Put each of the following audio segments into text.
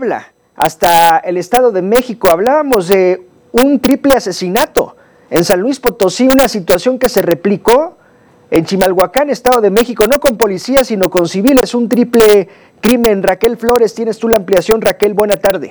Puebla hasta el Estado de México. Hablábamos de un triple asesinato en San Luis Potosí, una situación que se replicó en Chimalhuacán, Estado de México, no con policías, sino con civiles, un triple crimen. Raquel Flores, tienes tú la ampliación. Raquel, buena tarde.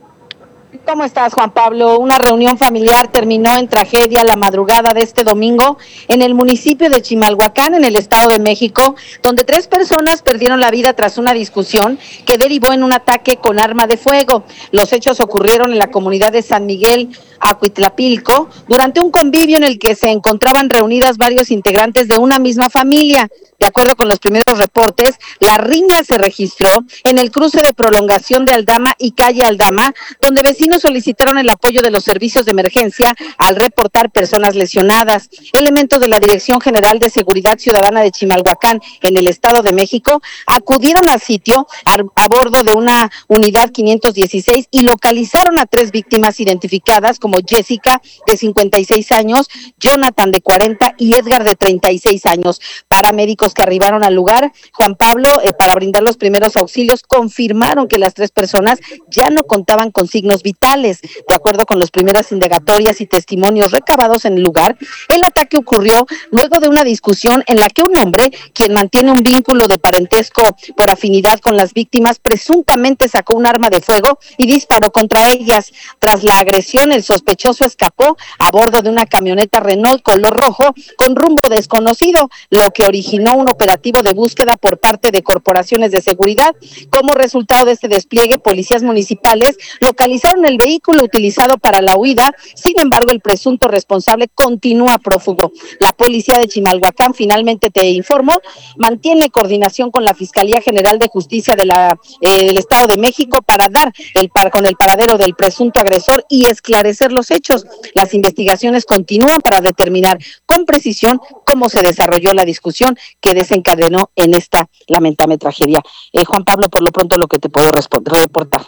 ¿Cómo estás, Juan Pablo? Una reunión familiar terminó en tragedia la madrugada de este domingo en el municipio de Chimalhuacán, en el Estado de México, donde 3 personas perdieron la vida tras una discusión que derivó en un ataque con arma de fuego. Los hechos ocurrieron en la comunidad de San Miguel Acuitlapilco, durante un convivio en el que se encontraban reunidas varios integrantes de una misma familia. De acuerdo con los primeros reportes, la riña se registró en el cruce de prolongación de Aldama y calle Aldama, donde vecinos solicitaron el apoyo de los servicios de emergencia al reportar personas lesionadas. Elementos de la Dirección General de Seguridad Ciudadana de Chimalhuacán, en el Estado de México, acudieron al sitio a bordo de una unidad 516 y localizaron a 3 víctimas identificadas como Jessica, de 56 años, Jonathan, de 40 y Edgar, de 36 años. Paramédicos que arribaron al lugar, Juan Pablo, para brindar los primeros auxilios, confirmaron que las 3 personas ya no contaban con signos vitales. De acuerdo con las primeras indagatorias y testimonios recabados en el lugar, el ataque ocurrió luego de una discusión en la que un hombre, quien mantiene un vínculo de parentesco por afinidad con las víctimas, presuntamente sacó un arma de fuego y disparó contra ellas. Tras la agresión, el sospechoso escapó a bordo de una camioneta Renault color rojo con rumbo desconocido, lo que originó un operativo de búsqueda por parte de corporaciones de seguridad. Como resultado de este despliegue, policías municipales localizaron el vehículo utilizado para la huida. Sin embargo, el presunto responsable continúa prófugo. La policía de Chimalhuacán, finalmente te informo, mantiene coordinación con la Fiscalía General de Justicia del Estado de México para dar con el paradero del presunto agresor y esclarecer los hechos. Las investigaciones continúan para determinar con precisión cómo se desarrolló la discusión que desencadenó en esta lamentable tragedia. Juan Pablo, por lo pronto lo que te puedo reportar.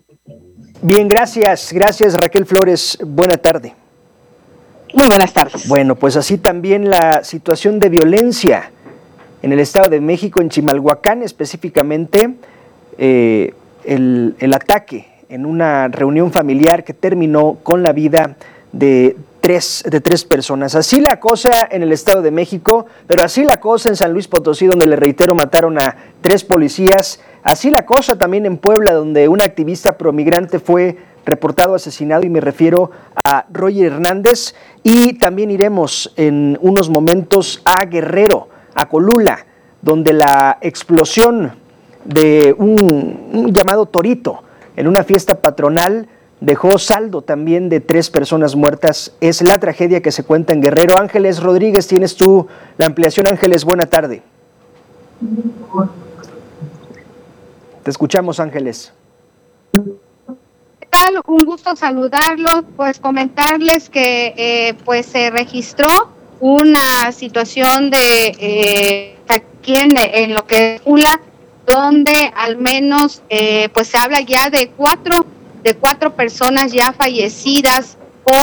Bien, gracias Raquel Flores, buena tarde. Muy buenas tardes. Bueno, pues así también la situación de violencia en el Estado de México, en Chimalhuacán específicamente, el ataque en una reunión familiar que terminó con la vida de tres personas. Así la cosa en el Estado de México, pero así la cosa en San Luis Potosí, donde, le reitero, mataron a 3 policías. Así la cosa también en Puebla, donde un activista promigrante fue reportado asesinado, y me refiero a Roger Hernández. Y también iremos en unos momentos a Guerrero, a Colula, donde la explosión de un llamado torito en una fiesta patronal dejó saldo también de 3 personas muertas. Es la tragedia que se cuenta en Guerrero. Ángeles Rodríguez, tienes tú la ampliación. Ángeles, buena tarde. Te escuchamos, Ángeles. ¿Qué tal? Un gusto saludarlos. Pues comentarles que pues se registró una situación de aquí en lo que es Pula, donde al menos pues se habla ya de cuatro personas ya fallecidas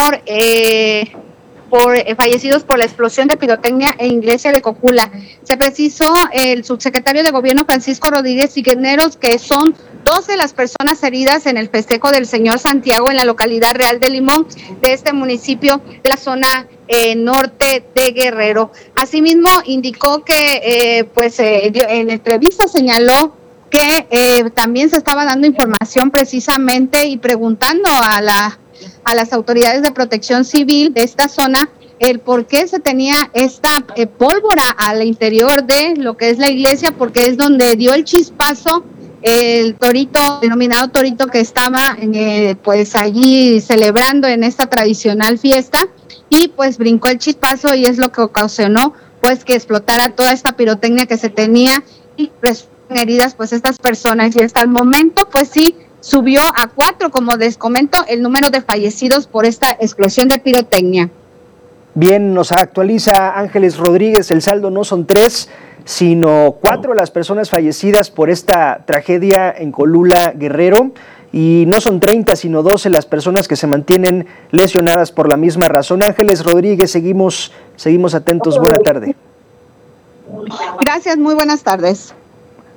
fallecidos por la explosión de pirotecnia en iglesia de Cojula. Se precisó el subsecretario de Gobierno Francisco Rodríguez Figueneros que son 12 las personas heridas en el festejo del Señor Santiago en la localidad Real de Limón de este municipio de la zona norte de Guerrero. Asimismo, indicó que en entrevista señaló que también se estaba dando información precisamente y preguntando a las autoridades de protección civil de esta zona el por qué se tenía esta pólvora al interior de lo que es la iglesia, porque es donde dio el chispazo el torito, denominado torito, que estaba pues allí celebrando en esta tradicional fiesta, y pues brincó el chispazo y es lo que ocasionó pues que explotara toda esta pirotecnia que se tenía y heridas pues estas personas. Y hasta el momento pues sí subió a 4, como les comento, el número de fallecidos por esta explosión de pirotecnia. Bien, nos actualiza Ángeles Rodríguez, el saldo no son 3, sino 4 las personas fallecidas por esta tragedia en Colula, Guerrero, y no son 30, sino 12 las personas que se mantienen lesionadas por la misma razón. Ángeles Rodríguez, seguimos atentos, buena tarde. Gracias, muy buenas tardes.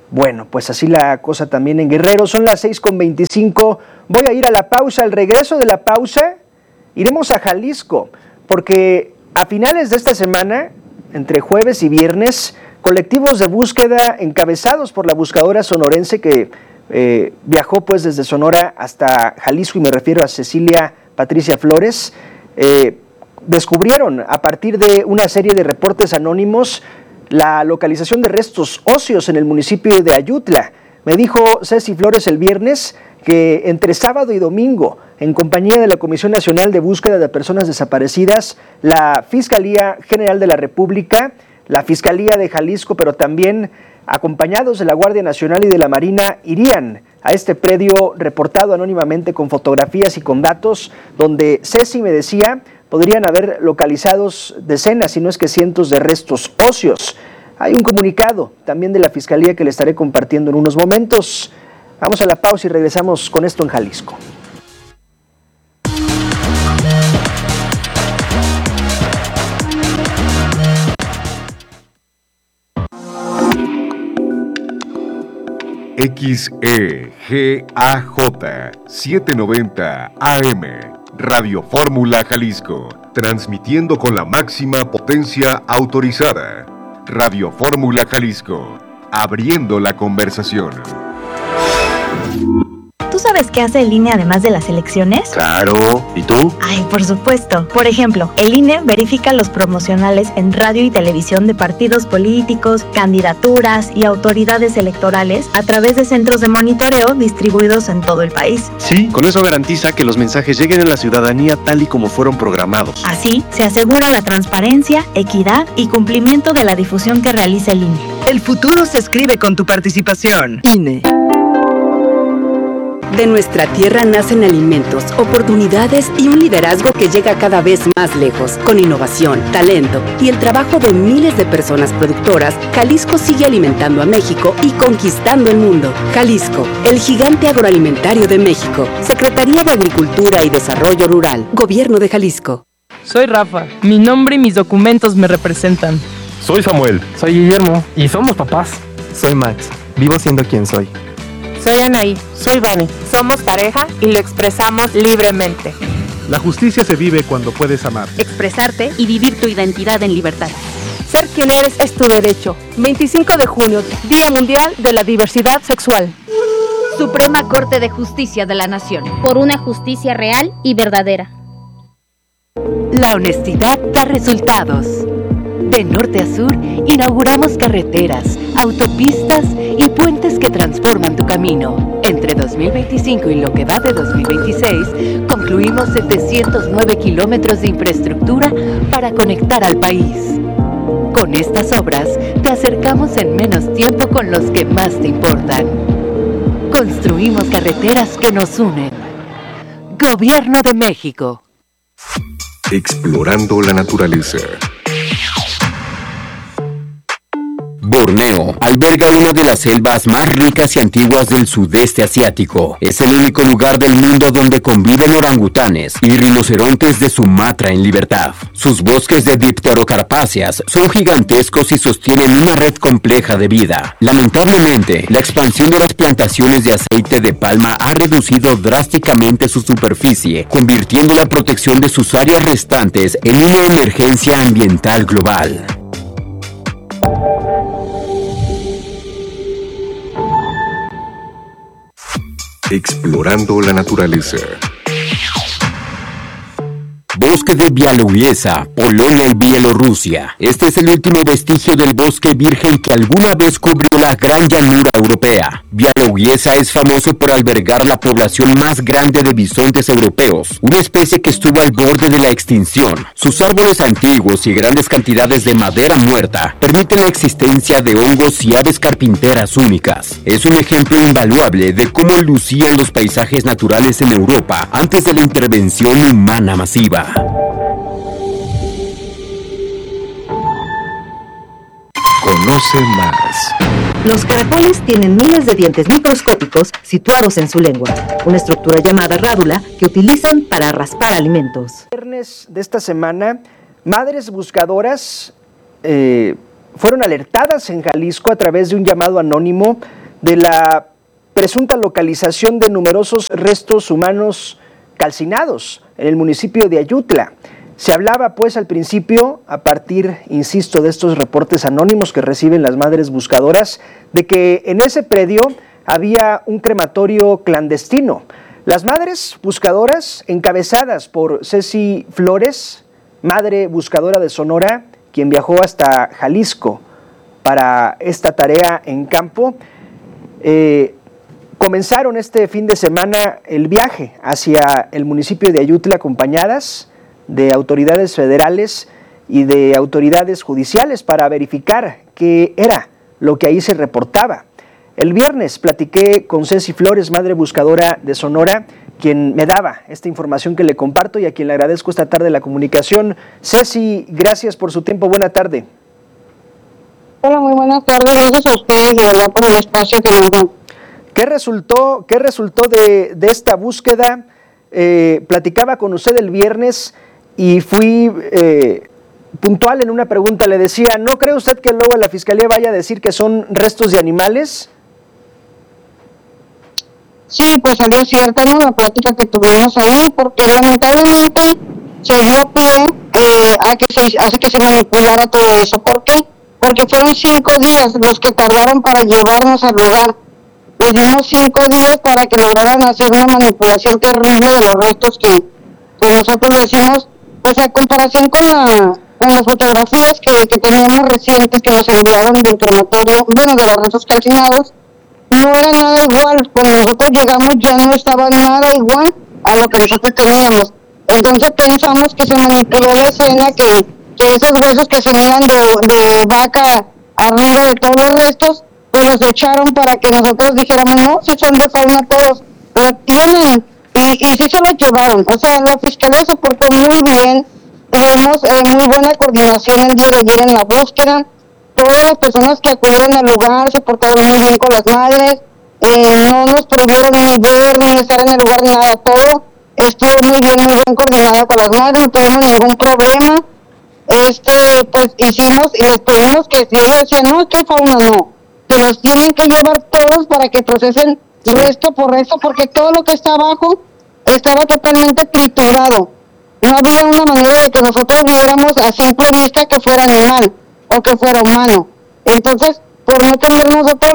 Bueno, pues así la cosa también en Guerrero. Son las 6:25. Voy a ir a la pausa. Al regreso de la pausa, iremos a Jalisco, porque a finales de esta semana, entre jueves y viernes, colectivos de búsqueda encabezados por la buscadora sonorense que viajó pues desde Sonora hasta Jalisco, y me refiero a Cecilia Patricia Flores, descubrieron a partir de una serie de reportes anónimos la localización de restos óseos en el municipio de Ayutla. Me dijo Ceci Flores el viernes que entre sábado y domingo, en compañía de la Comisión Nacional de Búsqueda de Personas Desaparecidas, la Fiscalía General de la República, la Fiscalía de Jalisco, pero también acompañados de la Guardia Nacional y de la Marina, irían a este predio reportado anónimamente con fotografías y con datos, donde Ceci me decía podrían haber localizados decenas, si no es que cientos de restos óseos. Hay un comunicado también de la Fiscalía que le estaré compartiendo en unos momentos. Vamos a la pausa y regresamos con esto en Jalisco. XEGAJ 790 AM, Radio Fórmula Jalisco, transmitiendo con la máxima potencia autorizada. Radio Fórmula Jalisco, abriendo la conversación. ¿Tú sabes qué hace el INE además de las elecciones? Claro, ¿y tú? Ay, por supuesto. Por ejemplo, el INE verifica los promocionales en radio y televisión de partidos políticos, candidaturas y autoridades electorales a través de centros de monitoreo distribuidos en todo el país. Sí, con eso garantiza que los mensajes lleguen a la ciudadanía tal y como fueron programados. Así, se asegura la transparencia, equidad y cumplimiento de la difusión que realiza el INE. El futuro se escribe con tu participación. INE. De nuestra tierra nacen alimentos, oportunidades y un liderazgo que llega cada vez más lejos. Con innovación, talento y el trabajo de miles de personas productoras, Jalisco sigue alimentando a México y conquistando el mundo. Jalisco, el gigante agroalimentario de México. Secretaría de Agricultura y Desarrollo Rural. Gobierno de Jalisco. Soy Rafa. Mi nombre y mis documentos me representan. Soy Samuel. Soy Guillermo. Y somos papás. Soy Max. Vivo siendo quien soy. Soy Anaí. Soy Vani. Somos pareja y lo expresamos libremente. La justicia se vive cuando puedes amar, expresarte y vivir tu identidad en libertad. Ser quien eres es tu derecho. 25 de junio, Día Mundial de la Diversidad Sexual. Suprema Corte de Justicia de la Nación. Por una justicia real y verdadera. La honestidad da resultados. De norte a sur, inauguramos carreteras, autopistas y puentes que transforman tu camino. Entre 2025 y lo que va de 2026, concluimos 709 kilómetros de infraestructura para conectar al país. Con estas obras, te acercamos en menos tiempo con los que más te importan. Construimos carreteras que nos unen. Gobierno de México. Explorando la naturaleza. Borneo alberga una de las selvas más ricas y antiguas del sudeste asiático. Es el único lugar del mundo donde conviven orangutanes y rinocerontes de Sumatra en libertad. Sus bosques de dipterocarpáceas son gigantescos y sostienen una red compleja de vida. Lamentablemente, la expansión de las plantaciones de aceite de palma ha reducido drásticamente su superficie, convirtiendo la protección de sus áreas restantes en una emergencia ambiental global. Explorando la naturaleza. Bosque de Białowieża, Polonia y Bielorrusia. Este es el último vestigio del bosque virgen que alguna vez cubrió la gran llanura europea. Białowieża es famoso por albergar la población más grande de bisontes europeos, una especie que estuvo al borde de la extinción. Sus árboles antiguos y grandes cantidades de madera muerta permiten la existencia de hongos y aves carpinteras únicas. Es un ejemplo invaluable de cómo lucían los paisajes naturales en Europa antes de la intervención humana masiva. Conoce más. Los caracoles tienen miles de dientes microscópicos situados en su lengua, una estructura llamada rádula que utilizan para raspar alimentos. Viernes de esta semana, madres buscadoras fueron alertadas en Jalisco a través de un llamado anónimo de la presunta localización de numerosos restos humanos calcinados en el municipio de Ayutla. Se hablaba pues al principio, a partir, insisto, de estos reportes anónimos que reciben las madres buscadoras, de que en ese predio había un crematorio clandestino. Las madres buscadoras, encabezadas por Ceci Flores, madre buscadora de Sonora, quien viajó hasta Jalisco para esta tarea en campo, comenzaron este fin de semana el viaje hacia el municipio de Ayutla, acompañadas de autoridades federales y de autoridades judiciales para verificar qué era lo que ahí se reportaba. El viernes platiqué con Ceci Flores, madre buscadora de Sonora, quien me daba esta información que le comparto y a quien le agradezco esta tarde la comunicación. Ceci, gracias por su tiempo, buena tarde. Hola, muy buenas tardes, gracias a ustedes, de verdad, por el espacio que nos dan. ¿Qué resultó de esta búsqueda? Platicaba con usted el viernes y fui puntual en una pregunta. Le decía, ¿no cree usted que luego la Fiscalía vaya a decir que son restos de animales? Sí, pues salió cierta, ¿no?, la plática que tuvimos ahí, porque lamentablemente se dio pie a que se manipulara todo eso. ¿Por qué? Porque fueron 5 días los que tardaron para llevarnos al lugar. Les dimos 5 días para que lograran hacer una manipulación terrible de los restos que nosotros decimos, pues a comparación con las fotografías que teníamos recientes que nos enviaron del crematorio, bueno, de los restos calcinados, no era nada igual. Cuando nosotros llegamos ya no estaba nada igual a lo que nosotros teníamos. Entonces pensamos que se manipuló la escena, que esos huesos que se miran de vaca arriba de todos los restos, pues los echaron para que nosotros dijéramos, no, si son de fauna todos, la tienen, y sí se los llevaron. O sea, la fiscalía se portó muy bien, tuvimos muy buena coordinación el día de ayer en la búsqueda. Todas las personas que acudieron al lugar se portaron muy bien con las madres, no nos prohibieron ni ver ni estar en el lugar, nada, todo estuvo muy bien coordinado con las madres, no tuvimos ningún problema. Pues hicimos y les pedimos que si ellos decían, no, es que fauna no, se los tienen que llevar todos para que procesen resto por resto, porque todo lo que está abajo estaba totalmente triturado. No había una manera de que nosotros viéramos a simple vista que fuera animal o que fuera humano. Entonces, por no tener nosotros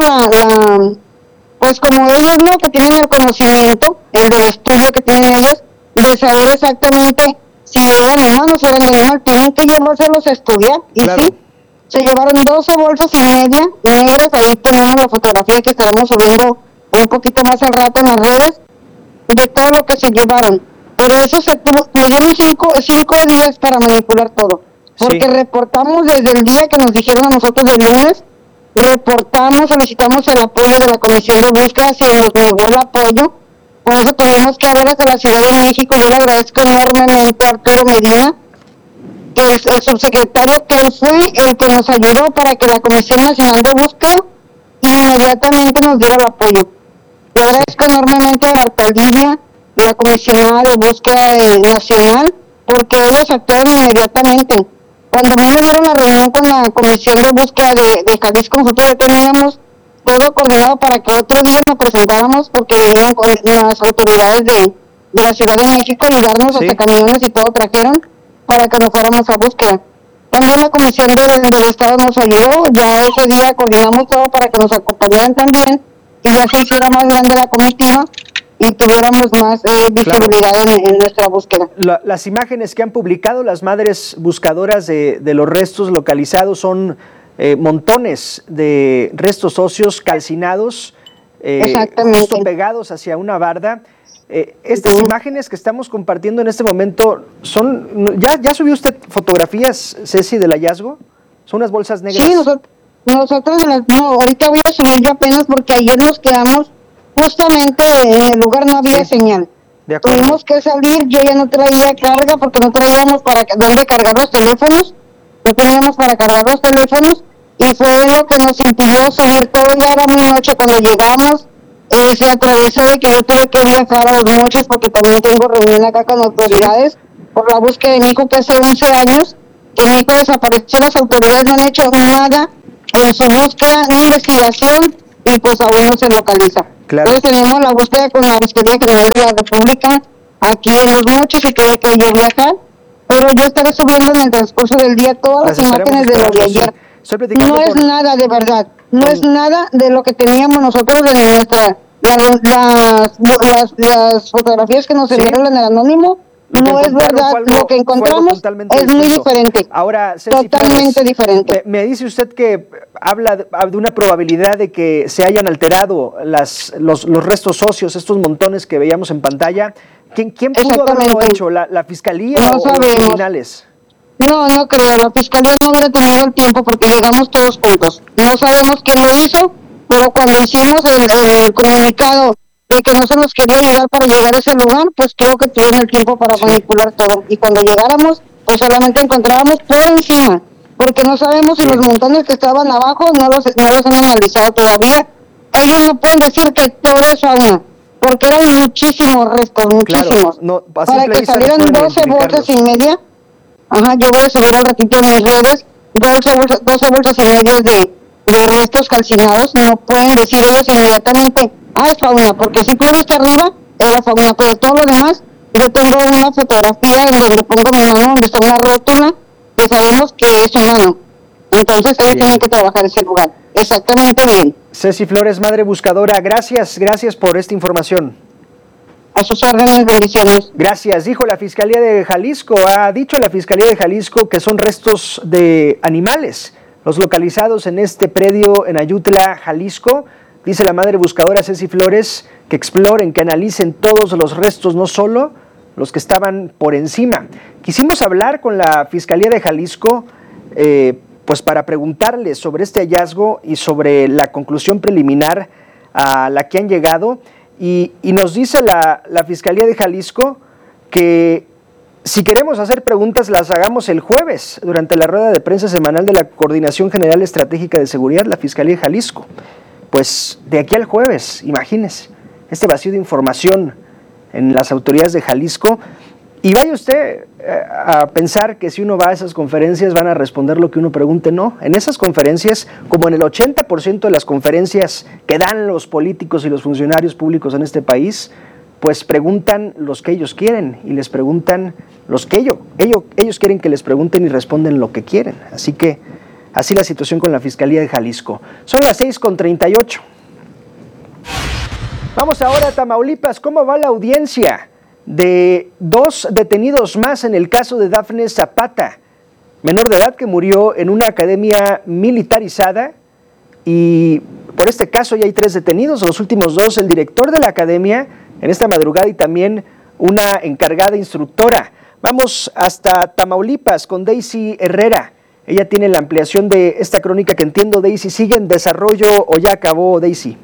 pues como ellos, ¿no?, que tienen el conocimiento, el del estudio que tienen ellos, de saber exactamente si eran humanos o eran animal, tienen que llevárselos a estudiar. Y claro, sí, se llevaron 12 bolsas y media negras. Ahí tenemos la fotografía que estaremos subiendo un poquito más al rato en las redes, de todo lo que se llevaron. Pero eso nos dieron 5 días para manipular todo. Porque sí, reportamos desde el día que nos dijeron a nosotros el lunes, reportamos, solicitamos el apoyo de la Comisión de Búsqueda, se nos negó el apoyo. Por eso tuvimos que hablar desde la Ciudad de México. Yo le agradezco enormemente a Arturo Medina, que es el subsecretario, que fue el que nos ayudó para que la Comisión Nacional de Búsqueda inmediatamente nos diera el apoyo. Le agradezco enormemente a la alcaldía, la Comisionada de Búsqueda Nacional, porque ellos actuaron inmediatamente. Cuando me dieron la reunión con la Comisión de Búsqueda de Jalisco, nosotros ya teníamos todo coordinado para que otro día nos presentáramos, porque vinieron con las autoridades de la Ciudad de México a ayudarnos, hasta camiones y todo trajeron para que nos fuéramos a búsqueda. También la Comisión del Estado nos ayudó, ya ese día coordinamos todo para que nos acompañaran también y ya se hiciera más grande la comitiva y tuviéramos más visibilidad en nuestra búsqueda. Las imágenes que han publicado las madres buscadoras de los restos localizados son montones de restos óseos calcinados, justo pegados hacia una barda. Estas imágenes que estamos compartiendo en este momento son, ¿ya subió usted fotografías, Ceci, del hallazgo? Son unas bolsas negras. Sí, nosotros ahorita voy a subir yo apenas, porque ayer nos quedamos justamente en el lugar, no había señal. Tuvimos que salir, yo ya no traía carga porque no teníamos para dónde cargar los teléfonos, no teníamos para cargar los teléfonos, y fue lo que nos impidió subir todo. Ya era muy noche cuando llegamos. Se atravesó de que yo tuve que viajar a Los Mochis porque también tengo reunión acá con autoridades por la búsqueda de mi hijo, que hace 11 años que mi hijo desapareció. Las autoridades no han hecho nada en su búsqueda ni investigación, y pues aún no se localiza. Claro. Entonces tenemos la búsqueda con la Fiscalía General de la República aquí en Los Mochis y creo que ellos viajan, pero yo estaré subiendo en el transcurso del día todas las imágenes de lo de ayer. No es nada de verdad, no es nada de lo que teníamos nosotros en nuestra las fotografías que nos enviaron en el anónimo. No es verdad, lo que encontramos es muy diferente. Ahora, Ceci, totalmente diferente. Me dice usted que habla de una probabilidad de que se hayan alterado los restos óseos, estos montones que veíamos en pantalla. ¿Quién pudo haberlo hecho? ¿La Fiscalía o los criminales? No creo, la Fiscalía no hubiera tenido el tiempo porque llegamos todos juntos. No sabemos quién lo hizo, pero cuando hicimos el comunicado de que no se nos quería ayudar para llegar a ese lugar, pues creo que tuvieron el tiempo para manipular todo. Y cuando llegáramos, pues solamente encontrábamos por encima, porque no sabemos si los montones que estaban abajo no los han analizado todavía. Ellos no pueden decir que todo es fauna, porque eran muchísimos restos, muchísimos. Claro, para que salieran 12 bolsas y media. Ajá, yo voy a subir un ratito en mis redes, 12 bolsas y media de restos calcinados. No pueden decir ellos inmediatamente, es fauna, porque si todo está arriba, era fauna, pero todo lo demás, yo tengo una fotografía en donde pongo mi mano, donde está una rótula, que sabemos que es humano. Entonces ellos tienen que trabajar ese lugar. Exactamente bien. Ceci Flores, Madre Buscadora, gracias por esta información. A sus órdenes, bendiciones. Gracias. Ha dicho la Fiscalía de Jalisco que son restos de animales los localizados en este predio en Ayutla, Jalisco. Dice la Madre Buscadora Ceci Flores que exploren, que analicen todos los restos, no solo los que estaban por encima. Quisimos hablar con la Fiscalía de Jalisco pues para preguntarles sobre este hallazgo y sobre la conclusión preliminar a la que han llegado. Y nos dice la Fiscalía de Jalisco que si queremos hacer preguntas las hagamos el jueves durante la rueda de prensa semanal de la Coordinación General Estratégica de Seguridad, la Fiscalía de Jalisco. Pues de aquí al jueves, imagínese, este vacío de información en las autoridades de Jalisco. Y vaya usted a pensar que si uno va a esas conferencias van a responder lo que uno pregunte. No, en esas conferencias, como en el 80% de las conferencias que dan los políticos y los funcionarios públicos en este país, pues preguntan los que ellos quieren y les preguntan los que ellos quieren que les pregunten y responden lo que quieren. Así que así la situación con la Fiscalía de Jalisco. Son las 6:38. Vamos ahora a Tamaulipas. ¿Cómo va la audiencia de 2 detenidos más en el caso de Dafne Zapata, menor de edad que murió en una academia militarizada? Y por este caso ya hay 3 detenidos, los últimos 2, el director de la academia en esta madrugada y también una encargada instructora. Vamos hasta Tamaulipas con Daisy Herrera. Ella tiene la ampliación de esta crónica que entiendo, Daisy, ¿sigue en desarrollo o ya acabó, Daisy?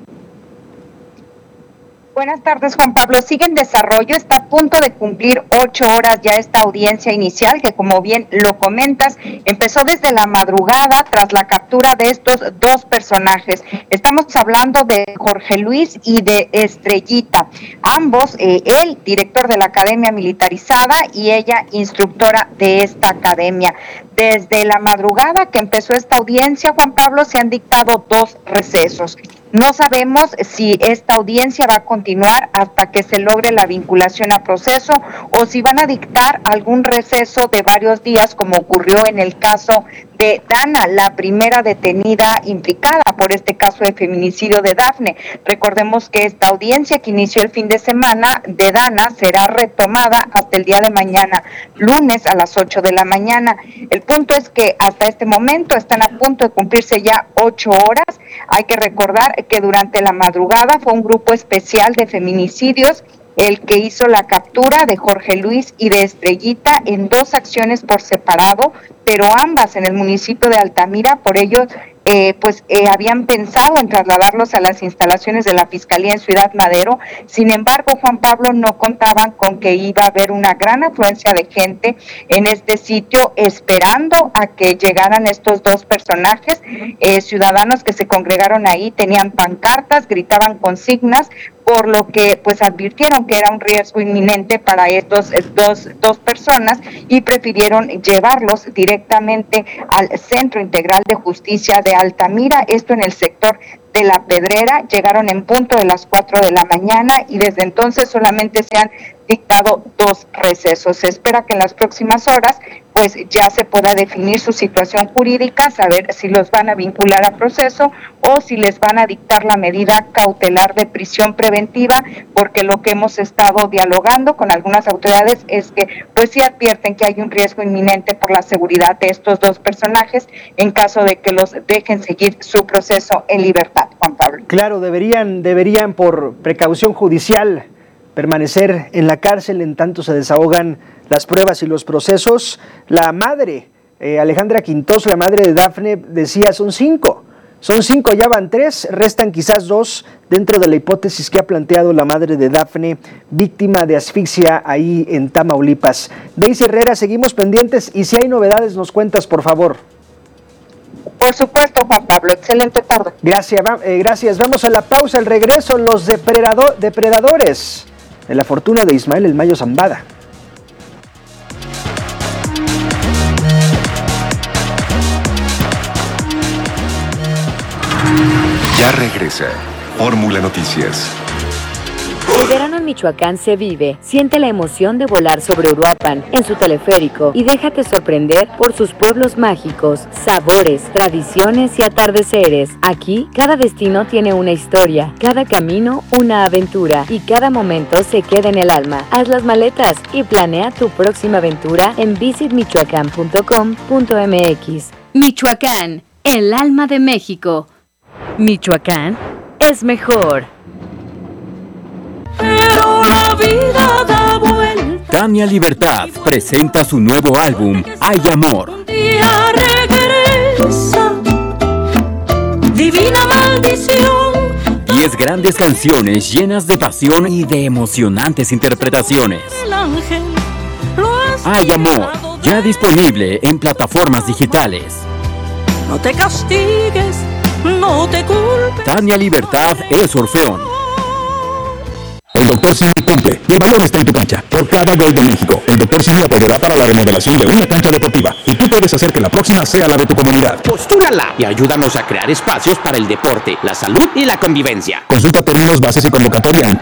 Buenas tardes, Juan Pablo. Sigue en desarrollo, está a punto de cumplir 8 horas ya esta audiencia inicial, que como bien lo comentas, empezó desde la madrugada tras la captura de estos 2 personajes. Estamos hablando de Jorge Luis y de Estrellita. Ambos, él, director de la Academia Militarizada, y ella, instructora de esta academia. Desde la madrugada que empezó esta audiencia, Juan Pablo, se han dictado 2 recesos. No sabemos si esta audiencia va a continuar hasta que se logre la vinculación a proceso o si van a dictar algún receso de varios días, como ocurrió en el caso de Dana, la primera detenida implicada por este caso de feminicidio de Dafne. Recordemos que esta audiencia que inició el fin de semana de Dana será retomada hasta el día de mañana, lunes a las 8 de la mañana. El punto es que hasta este momento están a punto de cumplirse ya 8 horas. Hay que recordar que durante la madrugada fue un grupo especial de feminicidios el que hizo la captura de Jorge Luis y de Estrellita en 2 acciones por separado, pero ambas en el municipio de Altamira. Por ello, habían pensado en trasladarlos a las instalaciones de la Fiscalía en Ciudad Madero. Sin embargo, Juan Pablo, no contaban con que iba a haber una gran afluencia de gente en este sitio esperando a que llegaran estos 2 personajes. Ciudadanos que se congregaron ahí tenían pancartas, gritaban consignas por lo que pues advirtieron que era un riesgo inminente para estos dos personas y prefirieron llevarlos directamente al Centro Integral de Justicia de Altamira, esto en el sector de La Pedrera. Llegaron en punto de las 4 de la mañana y desde entonces solamente se han dictado 2 recesos. Se espera que en las próximas horas pues ya se pueda definir su situación jurídica, saber si los van a vincular a proceso o si les van a dictar la medida cautelar de prisión preventiva, porque lo que hemos estado dialogando con algunas autoridades es que pues sí advierten que hay un riesgo inminente por la seguridad de estos 2 personajes en caso de que los dejen seguir su proceso en libertad, Juan Pablo. Claro, deberían por precaución judicial permanecer en la cárcel en tanto se desahogan las pruebas y los procesos. La madre, Alejandra Quintoso, la madre de Dafne, decía son 5, ya van 3, restan quizás 2 dentro de la hipótesis que ha planteado la madre de Dafne, víctima de asfixia ahí en Tamaulipas. Daisy Herrera, seguimos pendientes y si hay novedades nos cuentas, por favor. Por supuesto, Juan Pablo, excelente tarde. Gracias, vamos a la pausa, al regreso, los depredadores de la fortuna de Ismael El Mayo Zambada. Ya regresa Fórmula Noticias. El verano en Michoacán se vive. Siente la emoción de volar sobre Uruapan en su teleférico y déjate sorprender por sus pueblos mágicos, sabores, tradiciones y atardeceres. Aquí, cada destino tiene una historia, cada camino una aventura y cada momento se queda en el alma. Haz las maletas y planea tu próxima aventura en visitmichoacán.com.mx. Michoacán, el alma de México. Michoacán es mejor. Pero la vida da vuelta. Tania Libertad presenta su nuevo álbum, Hay Amor. Un día regresa, divina maldición. 10 grandes canciones llenas de pasión y de emocionantes interpretaciones. El ángel Hay Amor, ya disponible en plataformas digitales. No te castigues, no te culpes. Tania Libertad es Orfeón. El Dr. Simi cumple y el balón está en tu cancha. Por cada gol de México, el Dr. Simi apoyará para la remodelación de una cancha deportiva y tú puedes hacer que la próxima sea la de tu comunidad. Postúrala y ayúdanos a crear espacios para el deporte, la salud y la convivencia. Consulta términos, bases y convocatoria en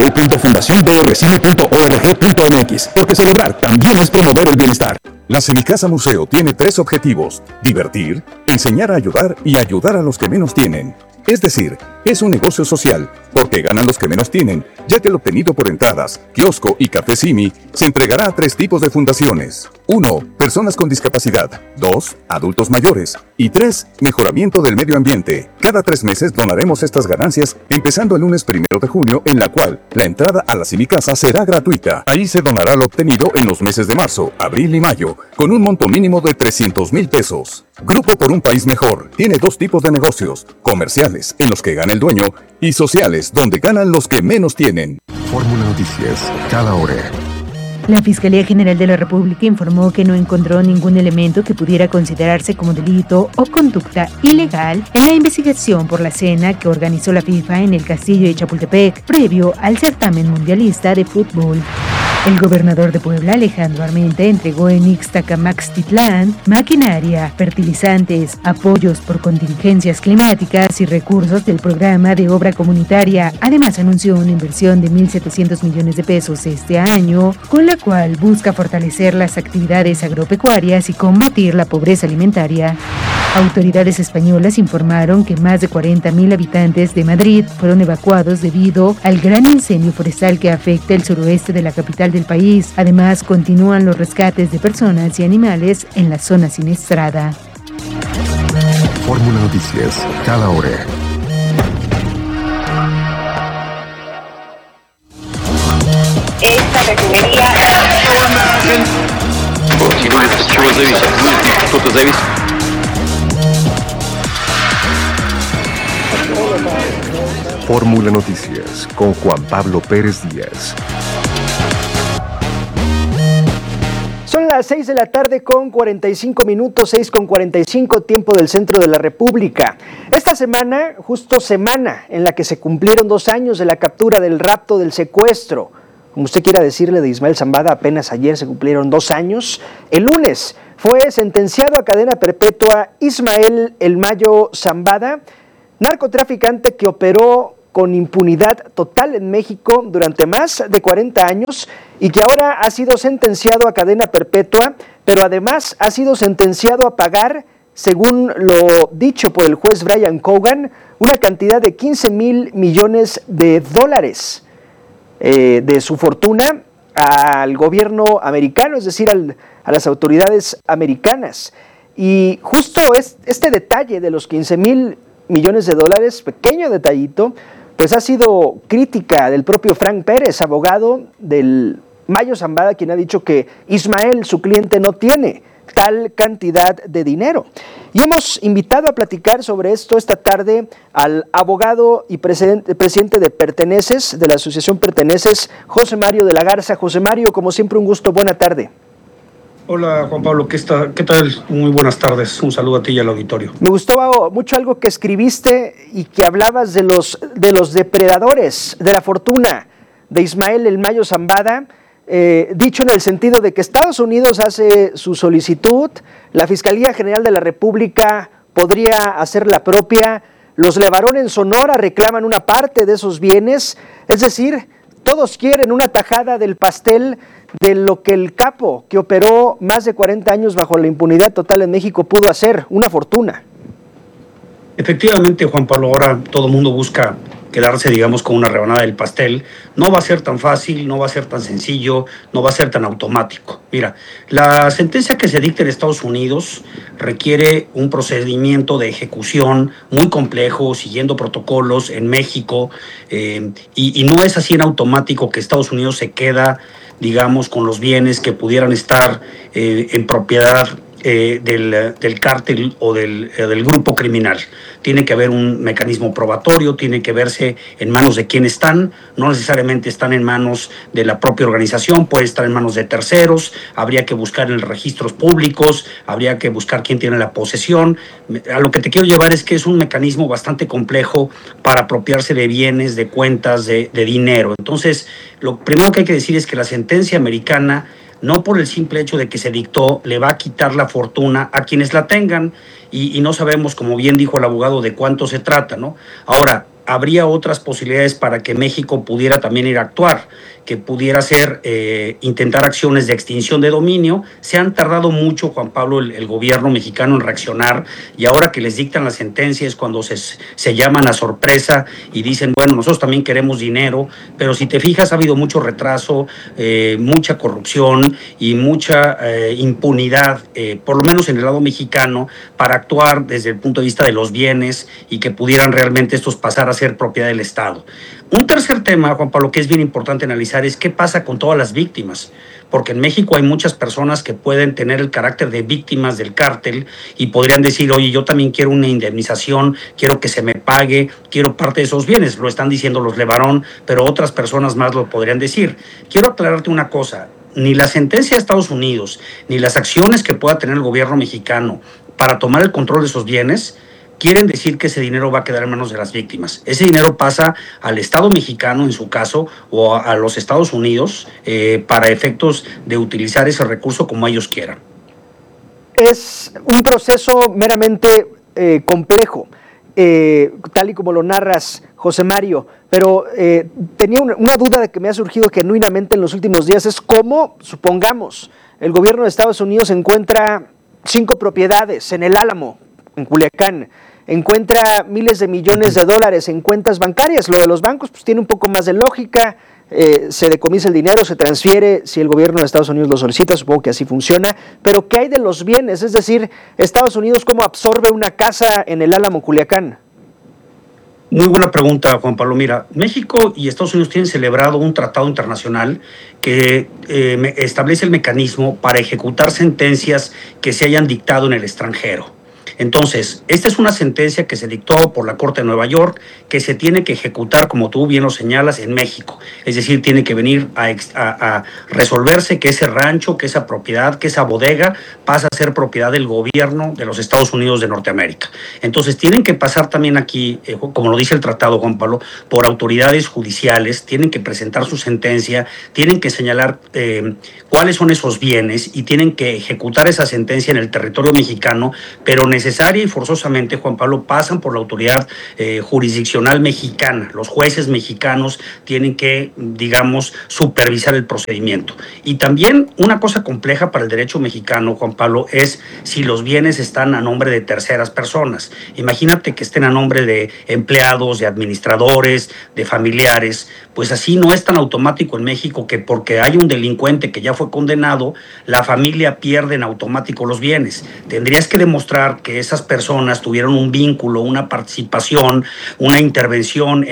www.fundaciondrsimi.org.mx, porque celebrar también es promover el bienestar. La Semicasa Museo tiene 3 objetivos: divertir, enseñar a ayudar y ayudar a los que menos tienen. Es decir, es un negocio social, porque ganan los que menos tienen, ya que el obtenido por entradas, kiosco y café Simi se entregará a 3 tipos de fundaciones. 1. Personas con discapacidad. 2. Adultos mayores. Y 3. Mejoramiento del medio ambiente. Cada 3 meses donaremos estas ganancias, empezando el lunes 1 de junio, en la cual la entrada a la Semicasa será gratuita. Ahí se donará lo obtenido en los meses de marzo, abril y mayo, con un monto mínimo de 300,000 pesos. Grupo por un País Mejor tiene 2 tipos de negocios: comerciales, en los que gana el dueño, y sociales, donde ganan los que menos tienen. Fórmula Noticias, cada hora. La Fiscalía General de la República informó que no encontró ningún elemento que pudiera considerarse como delito o conducta ilegal en la investigación por la cena que organizó la FIFA en el Castillo de Chapultepec, previo al certamen mundialista de fútbol. El gobernador de Puebla, Alejandro Armenta, entregó en Ixtacamaxtitlán maquinaria, fertilizantes, apoyos por contingencias climáticas y recursos del programa de obra comunitaria. Además, anunció una inversión de 1,700 millones de pesos este año, con la cual busca fortalecer las actividades agropecuarias y combatir la pobreza alimentaria. Autoridades españolas informaron que más de 40,000 habitantes de Madrid fueron evacuados debido al gran incendio forestal que afecta el suroeste de la capital del país. Además, continúan los rescates de personas y animales en la zona siniestrada. Fórmula Noticias, cada hora. Esta refinería... Fórmula Noticias con Juan Pablo Pérez Díaz. Son las 6 de la tarde con 45 minutos, 6 con 45, tiempo del centro de la República. Esta semana, justo semana en la que se cumplieron 2 años de la captura, del rapto, del secuestro, como usted quiera decirle, de Ismael Zambada, apenas ayer se cumplieron 2 años. El lunes fue sentenciado a cadena perpetua Ismael El Mayo Zambada, narcotraficante que operó con impunidad total en México durante más de 40 años y que ahora ha sido sentenciado a cadena perpetua, pero además ha sido sentenciado a pagar, según lo dicho por el juez Brian Cogan, una cantidad de $15,000 millones de su fortuna al gobierno americano, es decir, a las autoridades americanas. Y justo este detalle de los $15,000 millones, pequeño detallito, pues ha sido crítica del propio Frank Pérez, abogado del Mayo Zambada, quien ha dicho que Ismael, su cliente, no tiene tal cantidad de dinero. Y hemos invitado a platicar sobre esto esta tarde al abogado y presidente de Perteneces, de la Asociación Perteneces, José Mario de la Garza. José Mario, como siempre, un gusto, buena tarde. Hola Juan Pablo, ¿qué tal? Muy buenas tardes, un saludo a ti y al auditorio. Me gustó mucho algo que escribiste y que hablabas de los depredadores de la fortuna de Ismael El Mayo Zambada, dicho en el sentido de que Estados Unidos hace su solicitud, la Fiscalía General de la República podría hacer la propia, los Levarón en Sonora reclaman una parte de esos bienes, es decir, todos quieren una tajada del pastel de lo que el capo, que operó más de 40 años bajo la impunidad total en México, pudo hacer, una fortuna. Efectivamente, Juan Pablo, ahora todo el mundo busca quedarse, digamos, con una rebanada del pastel. No va a ser tan fácil, no va a ser tan sencillo, no va a ser tan automático. Mira, la sentencia que se dicta en Estados Unidos requiere un procedimiento de ejecución muy complejo, siguiendo protocolos en México, y no es así en automático que Estados Unidos se queda, digamos, con los bienes que pudieran estar en propiedad del cártel o del grupo criminal. Tiene que haber un mecanismo probatorio, tiene que verse en manos de quién están, no necesariamente están en manos de la propia organización, puede estar en manos de terceros, habría que buscar en registros públicos, habría que buscar quién tiene la posesión. A lo que te quiero llevar es que es un mecanismo bastante complejo para apropiarse de bienes, de cuentas, de dinero. Entonces, lo primero que hay que decir es que la sentencia americana, no por el simple hecho de que se dictó, le va a quitar la fortuna a quienes la tengan y no sabemos, como bien dijo el abogado, de cuánto se trata, ¿no? Ahora, habría otras posibilidades para que México pudiera también ir a actuar, que pudiera ser intentar acciones de extinción de dominio. Se han tardado mucho, Juan Pablo, el gobierno mexicano en reaccionar, y ahora que les dictan la sentencia es cuando se llaman a sorpresa y dicen, bueno, nosotros también queremos dinero, pero si te fijas ha habido mucho retraso, mucha corrupción y mucha impunidad, por lo menos en el lado mexicano, para actuar desde el punto de vista de los bienes y que pudieran realmente estos pasar a ser propiedad del Estado. Un tercer tema, Juan Pablo, que es bien importante analizar es qué pasa con todas las víctimas, porque en México hay muchas personas que pueden tener el carácter de víctimas del cártel y podrían decir, oye, yo también quiero una indemnización, quiero que se me pague, quiero parte de esos bienes. Lo están diciendo los Levarón, pero otras personas más lo podrían decir. Quiero aclararte una cosa, ni la sentencia de Estados Unidos, ni las acciones que pueda tener el gobierno mexicano para tomar el control de esos bienes quieren decir que ese dinero va a quedar en manos de las víctimas. Ese dinero pasa al Estado mexicano, en su caso, o a los Estados Unidos, para efectos de utilizar ese recurso como ellos quieran. Es un proceso meramente complejo, tal y como lo narras, José Mario, pero tenía una duda que me ha surgido genuinamente en los últimos días, es cómo, supongamos, el gobierno de Estados Unidos encuentra 5 propiedades en el Álamo, en Culiacán, encuentra miles de millones de dólares en cuentas bancarias. Lo de los bancos pues tiene un poco más de lógica, se decomisa el dinero, se transfiere si el gobierno de Estados Unidos lo solicita, supongo que así funciona, pero ¿qué hay de los bienes? Es decir, Estados Unidos, ¿cómo absorbe una casa en el Álamo, Culiacán? Muy buena pregunta, Juan Pablo. Mira, México y Estados Unidos tienen celebrado un tratado internacional que establece el mecanismo para ejecutar sentencias que se hayan dictado en el extranjero. Entonces, esta es una sentencia que se dictó por la Corte de Nueva York, que se tiene que ejecutar, como tú bien lo señalas, en México. Es decir, tiene que venir a resolverse que ese rancho, que esa propiedad, que esa bodega pasa a ser propiedad del gobierno de los Estados Unidos de Norteamérica. Entonces, tienen que pasar también aquí, como lo dice el tratado, Juan Pablo, por autoridades judiciales, tienen que presentar su sentencia, tienen que señalar cuáles son esos bienes y tienen que ejecutar esa sentencia en el territorio mexicano, pero necesaria y forzosamente, Juan Pablo, pasan por la autoridad jurisdiccional mexicana. Los jueces mexicanos tienen que, digamos, supervisar el procedimiento. Y también una cosa compleja para el derecho mexicano, Juan Pablo, es si los bienes están a nombre de terceras personas. Imagínate que estén a nombre de empleados, de administradores, de familiares. Pues así no es tan automático en México que porque hay un delincuente que ya fue condenado, la familia pierde en automático los bienes. Tendrías que demostrar que esas personas tuvieron un vínculo, una participación, una intervención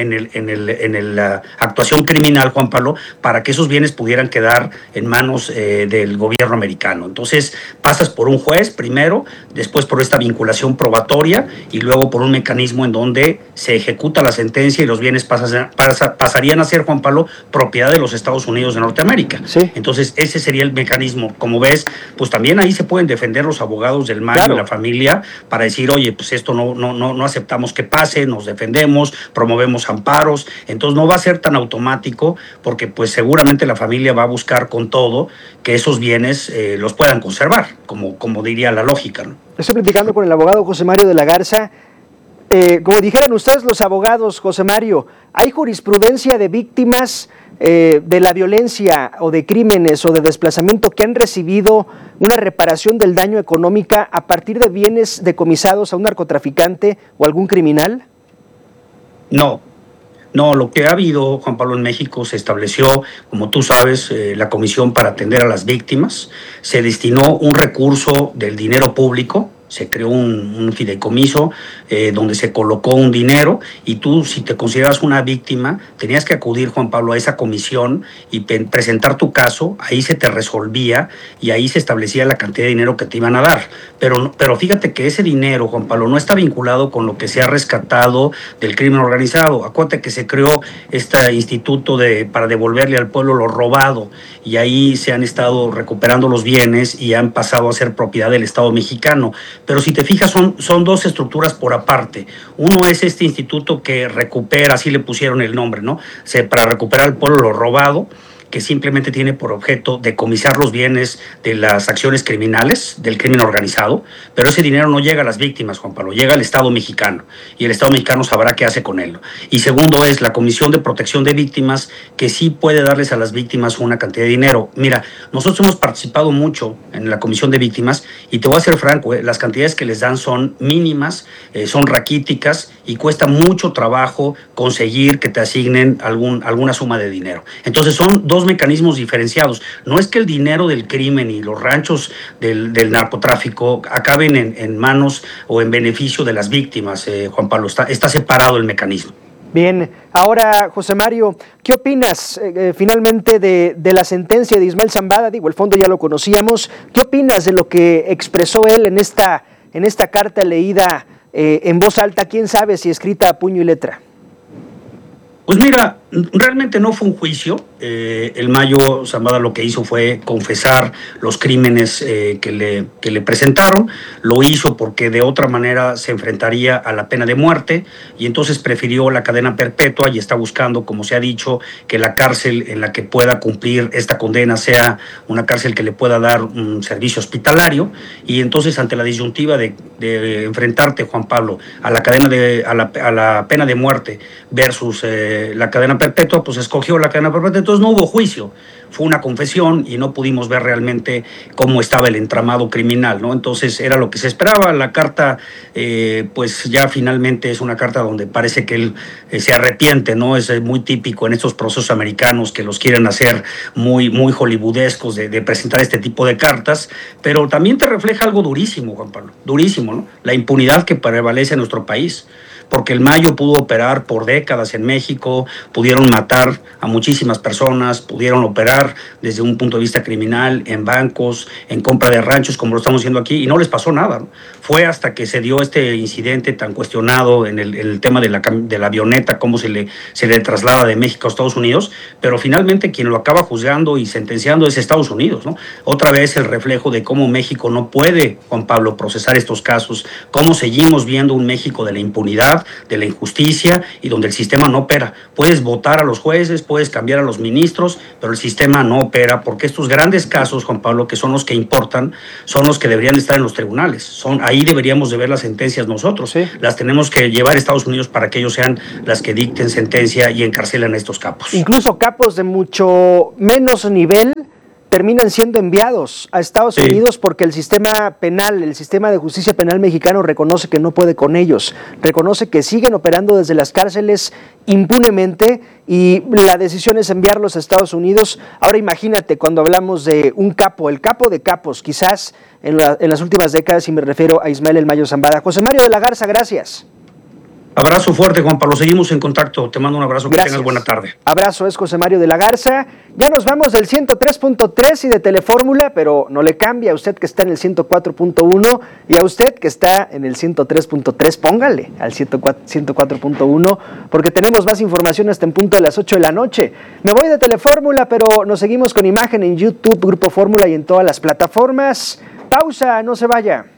en la actuación criminal, Juan Pablo, para que esos bienes pudieran quedar en manos del gobierno americano. Entonces pasas por un juez primero, después por esta vinculación probatoria y luego por un mecanismo en donde se ejecuta la sentencia y los bienes pasarían a ser, Juan Pablo, propiedad de los Estados Unidos de Norteamérica. Sí. Entonces ese sería el mecanismo. Como ves, pues también ahí se pueden defender los abogados del MAN y la familia para decir, oye, pues esto no aceptamos que pase, nos defendemos, promovemos amparos. Entonces no va a ser tan automático porque pues seguramente la familia va a buscar con todo que esos bienes los puedan conservar, como diría la lógica, ¿no? Estoy platicando con el abogado José Mario de la Garza. Como dijeran ustedes los abogados, José Mario, ¿hay jurisprudencia de víctimas de la violencia o de crímenes o de desplazamiento que han recibido una reparación del daño económica a partir de bienes decomisados a un narcotraficante o algún criminal? No, lo que ha habido, Juan Pablo, en México se estableció, como tú sabes, la Comisión para Atender a las Víctimas, se destinó un recurso del dinero público, se creó un fideicomiso donde se colocó un dinero y tú, si te consideras una víctima, tenías que acudir, Juan Pablo, a esa comisión y presentar tu caso, ahí se te resolvía y ahí se establecía la cantidad de dinero que te iban a dar. Pero fíjate que ese dinero, Juan Pablo, no está vinculado con lo que se ha rescatado del crimen organizado. Acuérdate que se creó este instituto para devolverle al pueblo lo robado y ahí se han estado recuperando los bienes y han pasado a ser propiedad del Estado mexicano. Pero si te fijas, son dos estructuras por aparte. Uno es este instituto que recupera, así le pusieron el nombre, ¿no? Para recuperar al pueblo lo robado, que simplemente tiene por objeto decomisar los bienes de las acciones criminales, del crimen organizado, pero ese dinero no llega a las víctimas, Juan Pablo, llega al Estado mexicano, y el Estado mexicano sabrá qué hace con él. Y segundo es la Comisión de Protección de Víctimas, que sí puede darles a las víctimas una cantidad de dinero. Mira, nosotros hemos participado mucho en la Comisión de Víctimas, y te voy a ser franco, las cantidades que les dan son mínimas, son raquíticas, y cuesta mucho trabajo conseguir que te asignen alguna suma de dinero. Entonces son dos mecanismos diferenciados. No es que el dinero del crimen y los ranchos del narcotráfico acaben en manos o en beneficio de las víctimas, Juan Pablo, está separado el mecanismo. Bien, ahora José Mario, ¿qué opinas finalmente de la sentencia de Ismael Zambada? Digo, el fondo ya lo conocíamos. ¿Qué opinas de lo que expresó él en esta carta leída en voz alta? ¿Quién sabe si escrita a puño y letra? Pues mira, realmente no fue un juicio. El Mayo Zambada lo que hizo fue confesar los crímenes que le presentaron. Lo hizo porque de otra manera se enfrentaría a la pena de muerte y entonces prefirió la cadena perpetua y está buscando, como se ha dicho, que la cárcel en la que pueda cumplir esta condena sea una cárcel que le pueda dar un servicio hospitalario. Y entonces, ante la disyuntiva de enfrentarte, Juan Pablo, a la pena de muerte versus la cadena perpetua, pues escogió la cadena perpetua. Entonces no hubo juicio, fue una confesión y no pudimos ver realmente cómo estaba el entramado criminal, ¿no? Entonces era lo que se esperaba. La carta, pues ya finalmente es una carta donde parece que él se arrepiente, ¿no? Es muy típico en estos procesos americanos que los quieren hacer muy hollywoodescos de presentar este tipo de cartas, pero también te refleja algo durísimo, Juan Pablo, durísimo, ¿no? La impunidad que prevalece en nuestro país. porque el Mayo pudo operar por décadas en México, pudieron matar a muchísimas personas, pudieron operar desde un punto de vista criminal en bancos, en compra de ranchos, como lo estamos haciendo aquí, y no les pasó nada, ¿no? Fue hasta que se dio este incidente tan cuestionado en el tema de la avioneta, cómo se le traslada de México a Estados Unidos, pero finalmente quien lo acaba juzgando y sentenciando es Estados Unidos, ¿no? Otra vez el reflejo de cómo México no puede, Juan Pablo, procesar estos casos, cómo seguimos viendo un México de la impunidad, de la injusticia y donde el sistema no opera. Puedes votar a los jueces, puedes cambiar a los ministros, pero el sistema no opera porque estos grandes casos, Juan Pablo, que son los que importan, son los que deberían estar en los tribunales. Ahí deberíamos de ver las sentencias nosotros. Sí. Las tenemos que llevar a Estados Unidos para que ellos sean las que dicten sentencia y encarcelan a estos capos. Incluso capos de mucho menos nivel terminan siendo enviados a Estados Unidos porque el sistema penal, el sistema de justicia penal mexicano reconoce que no puede con ellos, reconoce que siguen operando desde las cárceles impunemente y la decisión es enviarlos a Estados Unidos. Ahora imagínate cuando hablamos de un capo, el capo de capos, quizás en las últimas décadas, y me refiero a Ismael El Mayo Zambada. José Mario de la Garza, gracias. Abrazo fuerte, Juan Pablo. Seguimos en contacto. Te mando un abrazo. Gracias. Que tengas buena tarde. Abrazo, es José Mario de la Garza. Ya nos vamos del 103.3 y de Telefórmula, pero no le cambia a usted que está en el 104.1 y a usted que está en el 103.3. Póngale al 104.1 porque tenemos más información hasta en punto de las 8 de la noche. Me voy de Telefórmula, pero nos seguimos con imagen en YouTube, Grupo Fórmula y en todas las plataformas. Pausa, no se vaya.